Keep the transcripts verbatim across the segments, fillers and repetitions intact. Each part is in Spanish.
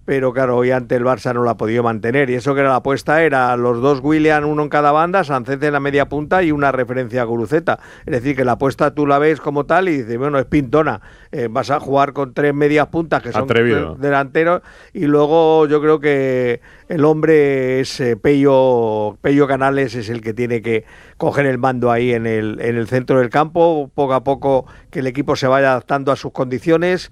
pero claro, hoy ante el Barça no lo ha podido mantener, y eso que era la apuesta era los dos Willian, uno en cada banda, Sánchez en la media punta y una referencia a Guruceta. Es decir, que la apuesta tú la ves como tal y dices, bueno, es pintona, eh, vas a jugar con tres medias puntas que son Atrevido. delanteros, y luego yo creo que el hombre es eh, Pello, Pello Canales es el que tiene que coger el mando ahí en el, en el centro del campo, poco a poco que el equipo se vaya adaptando a sus condiciones.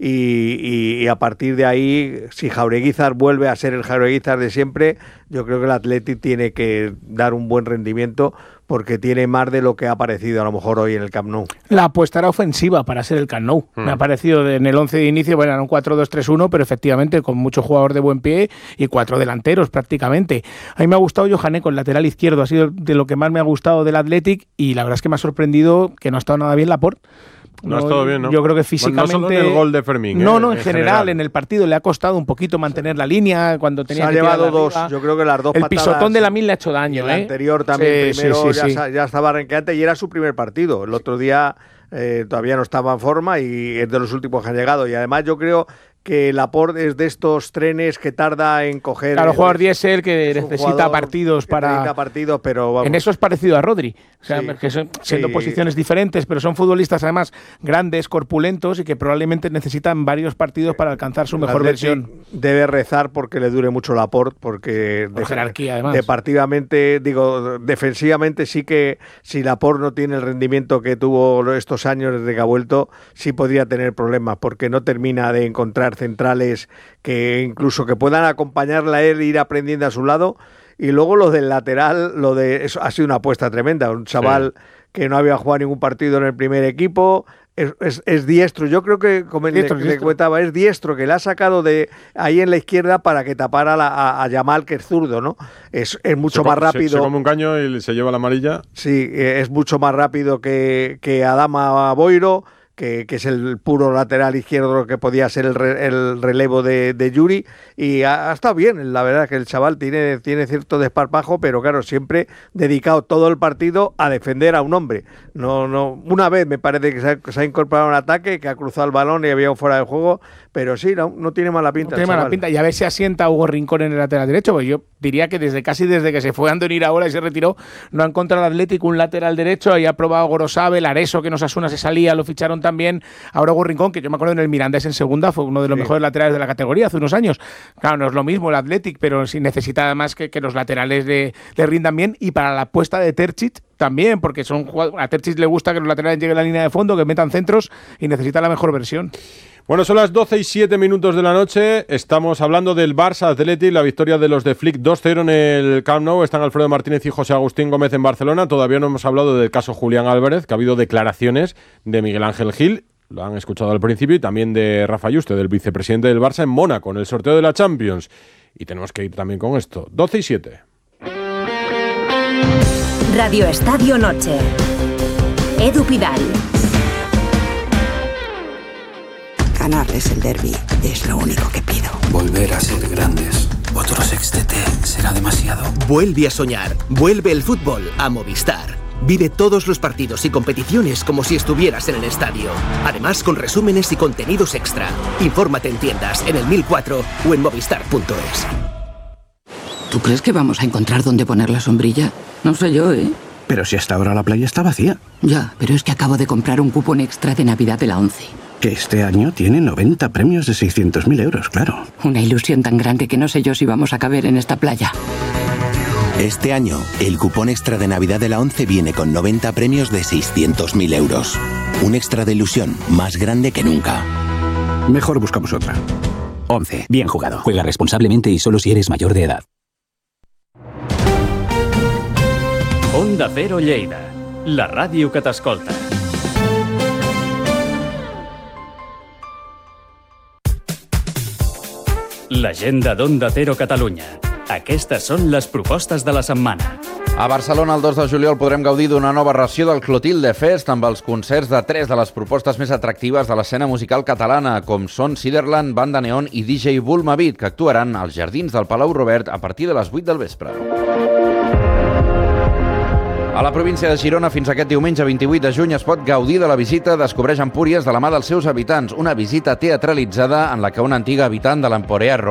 Y, y, y a partir de ahí, si Jaureguizar vuelve a ser el Jaureguizar de siempre, yo creo que el Athletic tiene que dar un buen rendimiento, porque tiene más de lo que ha aparecido a lo mejor hoy en el Camp Nou. La apuesta era ofensiva para ser el Camp Nou. Mm. Me ha parecido en el once de inicio, bueno, era un cuatro dos tres uno, pero efectivamente con mucho jugador de buen pie y cuatro delanteros prácticamente. A mí me ha gustado Johané con lateral izquierdo, ha sido de lo que más me ha gustado del Athletic, y la verdad es que me ha sorprendido que no ha estado nada bien Laporte. No, no ha estado bien, ¿no? Yo creo que físicamente... Bueno, no solo en el gol de Fermín. No, ¿eh? no, en, en general, general, en el partido le ha costado un poquito mantener la línea cuando tenía se que ha llevado dos, arriba. Yo creo que las dos el patadas... El pisotón de Lamine le ha hecho daño, el ¿eh? anterior también, sí, primero sí, sí, ya, sí. ya estaba renqueante y era su primer partido. El otro día eh, todavía no estaba en forma y es de los últimos que han llegado. Y además yo creo que Laporte es de estos trenes que tarda en coger... Claro, el jugador diésel que necesita partidos que para... Necesita partidos, pero vamos. En eso es parecido a Rodri. O sea, sí, que son, siendo sí. posiciones diferentes, pero son futbolistas además grandes, corpulentos y que probablemente necesitan varios partidos para alcanzar su mejor versión. Debe rezar porque le dure mucho Laporte, porque de jerarquía además. Deportivamente, digo, defensivamente sí que si Laporte no tiene el rendimiento que tuvo estos años desde que ha vuelto, sí podría tener problemas, porque no termina de encontrar centrales que incluso que puedan acompañarla a él e ir aprendiendo a su lado. Y luego lo del lateral, lo de eso ha sido una apuesta tremenda. Un chaval sí. que no había jugado ningún partido en el primer equipo, es, es, es diestro. Yo creo que, como diestro, le, le comentaba, es diestro, que le ha sacado de ahí en la izquierda para que tapara la, a, a Yamal, que es zurdo, ¿no? Es, es mucho se más rápido. Se, se come un caño y se lleva la amarilla. Sí, es mucho más rápido que, que Adama Boiro. Que, que es el puro lateral izquierdo que podía ser el, re, el relevo de, de Yuri, y ha, ha estado bien, la verdad que el chaval tiene, tiene cierto desparpajo, pero claro, siempre dedicado todo el partido a defender a un hombre. No, no, una vez me parece que se ha, se ha incorporado un ataque, que ha cruzado el balón y había un fuera de juego, pero sí, no, no tiene mala pinta. No tiene mala pinta, y a ver si asienta Hugo Rincón en el lateral derecho, porque yo diría que desde casi desde que se fue Andoni ahora y se retiró, no ha encontrado el Atlético un lateral derecho, ahí ha probado Gorosabel, Areso, que nos Osasuna se salía, lo ficharon también. Ahora Hugo Rincón, que yo me acuerdo en el Mirandés en segunda, fue uno de los sí. mejores laterales de la categoría hace unos años. Claro, no es lo mismo el Athletic, pero sí necesita además que, que los laterales le, le rindan bien, y para la apuesta de Terzic también, porque son a Terzic le gusta que los laterales lleguen a la línea de fondo, que metan centros, y necesita la mejor versión. Bueno, son las doce y siete minutos de la noche. Estamos hablando del Barça Athletic, la victoria de los de Flick dos cero en el Camp Nou. Están Alfredo Martínez y José Agustín Gómez en Barcelona. Todavía no hemos hablado del caso Julián Álvarez, que ha habido declaraciones de Miguel Ángel Gil. Lo han escuchado al principio, y también de Rafa Yuste, del vicepresidente del Barça en Mónaco, en el sorteo de la Champions. Y tenemos que ir también con esto. doce y siete. Radio Estadio Noche. Edu Pidal. Ganarles el derbi es lo único que pido. Volver a ser grandes. Otro sextete será demasiado. Vuelve a soñar. Vuelve el fútbol a Movistar. Vive todos los partidos y competiciones como si estuvieras en el estadio. Además, con resúmenes y contenidos extra. Infórmate en tiendas, en el mil cuatro o en movistar punto es. ¿Tú crees que vamos a encontrar dónde poner la sombrilla? No sé yo, ¿eh? Pero si hasta ahora la playa está vacía. Ya, pero es que acabo de comprar un cupón extra de Navidad de la ONCE. Que este año tiene noventa premios de seiscientos mil euros, claro. Una ilusión tan grande que no sé yo si vamos a caber en esta playa. Este año, el cupón extra de Navidad de la ONCE viene con noventa premios de seiscientos mil euros. Un extra de ilusión más grande que nunca. Mejor buscamos otra. ONCE. Bien jugado. Juega responsablemente y solo si eres mayor de edad. Onda Cero Lleida. La ràdio que t'escolta. L'agenda d'Onda Cero Catalunya. Aquestes són les propostes de la setmana. A Barcelona, el dos de juliol, podrem gaudir d'una nova ració del Clotilde Fest amb els concerts de tres de les propostes més atractives de l'escena musical catalana, com són Ciderland, Banda Neon i D J Bulma Beat, que actuaran als jardins del Palau Robert a partir de les vuit del vespre. A la província de Girona, fins aquest diumenge vint-i-vuit de juny, es pot gaudir de la visita Descobreix Empúries de la mà dels seus habitants, una visita teatralitzada en la que una antiga habitant de l'Emporea